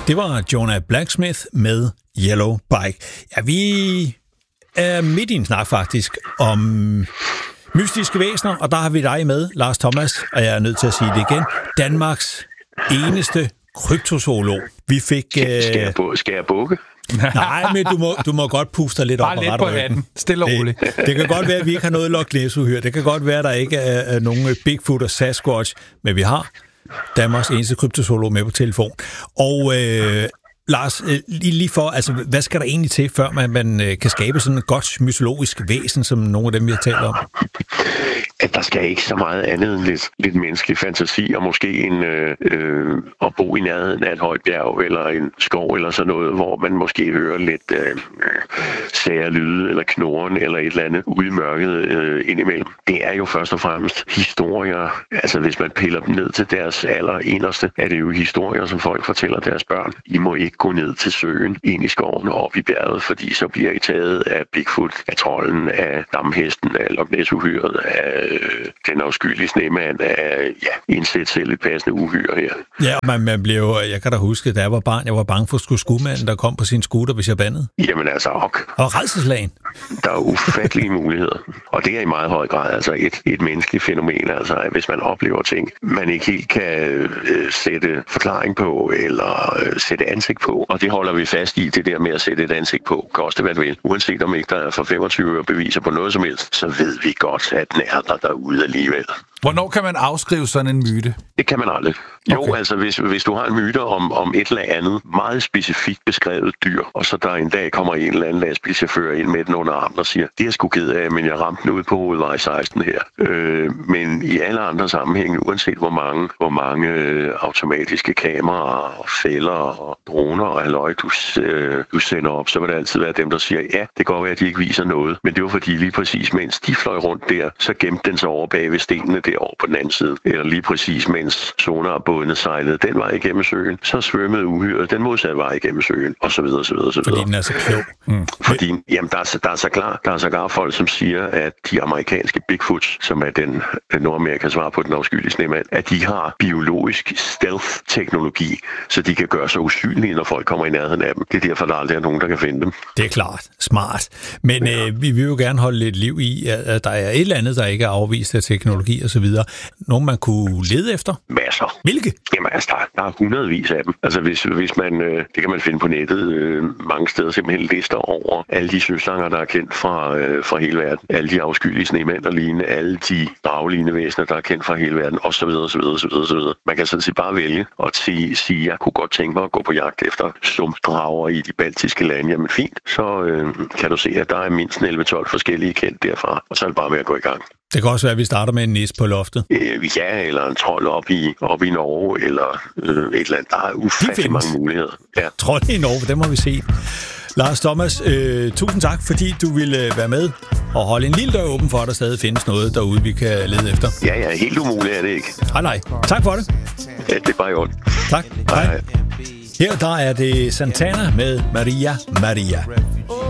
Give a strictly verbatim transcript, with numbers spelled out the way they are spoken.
Det var Jonah Blacksmith med Yellow Bike. Ja, vi er midt i en snak faktisk om mystiske væsener, og der har vi dig med, Lars Thomas, og jeg er nødt til at sige det igen. Danmarks eneste kryptozoolog. Vi fik... Skal, øh... skal, jeg, bu- skal jeg bukke? Nej, men du må, du må godt puste dig lidt Bare op og lidt rette på vandet. Stille og roligt. Det, det kan godt være, at vi ikke har noget Loch Ness-uhyre. Det kan godt være, at der ikke er, er nogen Bigfoot og Sasquatch, men vi har Danmarks eneste kryptozoolog med på telefon. Og øh, Lars, lige, lige for, altså, hvad skal der egentlig til, før man, man øh, kan skabe sådan et godt mytologisk væsen, som nogle af dem, vi har talt om? At der skal ikke så meget andet end lidt, lidt menneskelig fantasi, og måske en, øh, øh, at bo i nærheden af et højt bjerg, eller en skov, eller sådan noget, hvor man måske hører lidt øh, sære lyde, eller knoren, eller et eller andet ude i mørket øh, indimellem. Det er jo først og fremmest historier. Altså, hvis man piller dem ned til deres allerinderste, er det jo historier, som folk fortæller deres børn. I må ikke gå ned til søen, ind i skoven og op i bjerget, fordi så bliver I taget af Bigfoot, af trolden, af damhesten, af Loch Ness-uhyret, af den afskyelige snemand, af ja, indsæt selv et passende uhyre her. Ja, man, man blev jo, jeg kan da huske, da jeg var barn, jeg var bange for sgu skudmanden, der kom på sin scooter, hvis jeg bandede. Jamen altså, ok. Og rædselslagen. Der er ufattelige muligheder. Og det er i meget høj grad altså et, et menneskeligt fænomen, altså at hvis man oplever ting, man ikke helt kan øh, sætte forklaring på, eller øh, sætte ansigt på. Og det holder vi fast i, det der med at sætte et ansigt på. Koste hvad det vil. Uanset om ikke der er for femogtyve øre beviser på noget som helst, så ved vi godt, at den er der derude alligevel. Hvornår kan man afskrive sådan en myte? Det kan man aldrig. Jo, Okay. altså hvis, hvis du har en myte om, om et eller andet meget specifikt beskrevet dyr, og så der en dag kommer en eller anden lastbilchauffør ind med den under armen og siger, det er jeg sgu ked af, men jeg ramte den ude på hovedvej seksten her. Øh, men i alle andre sammenhænge, uanset hvor mange, hvor mange øh, automatiske kameraer og fælder og droner og halløj, du, øh, du sender op, så vil det altid være dem, der siger, ja, det kan godt være, at de ikke viser noget, men det var fordi lige præcis, mens de fløj rundt der, så gemte den sig over bag ved stenene derovre på den anden side. Eller lige præcis, mens sonarbådene sejlede den vej igennem søen, så svømmede uhyret den modsatte vej igennem søen, og så videre, så videre, så videre. Fordi den er så klog. Mm. Fordi, jamen, der er, så, der er så klar, der er så klar folk, som siger, at de amerikanske Bigfoots, som er den Nordamerikas svar på den afskyelige snemand, at de har biologisk stealth-teknologi, så de kan gøre sig usynlige, når folk kommer i nærheden af dem. Det er derfor, der aldrig er nogen, der kan finde dem. Det er klart. Smart. Men ja. øh, vi vil jo gerne holde lidt liv i, at der er et eller andet, der ikke er afvist af teknologi og så videre. Nogle, man kunne lede efter? Masser. Hvilke? Jamen altså, der, der er hundredvis af dem. Altså, hvis, hvis man, øh, det kan man finde på nettet øh, mange steder, simpelthen lister over alle de søslanger, der er kendt fra, øh, fra hele verden. Alle de afskyelige snemænd og lignende, alle de draglignende væsener, der er kendt fra hele verden, og så videre, så videre, så videre, så videre. Man kan sådan set bare vælge og sige, sige, jeg kunne godt tænke mig at gå på jagt efter sumpdrager i de baltiske lande. Jamen fint, så øh, kan du se, at der er mindst elleve tolv forskellige kendt derfra, og så er det bare med at gå i gang. Det kan også være, at vi starter med en nis på loftet. Øh, ja, eller en trold op i, op i Norge, eller øh, et eller andet. Der er ufattelig mange muligheder. Ja. Trold i Norge, det må vi se. Lars Thomas, øh, tusind tak, fordi du ville være med og holde en lille dør åben for, at der stadig findes noget derude, vi kan lede efter. Ja, ja, helt umuligt er det ikke. Nej, nej. Tak for det. Ja, det er bare i orden. Tak. Hej. Her der er det Santana med Maria Maria.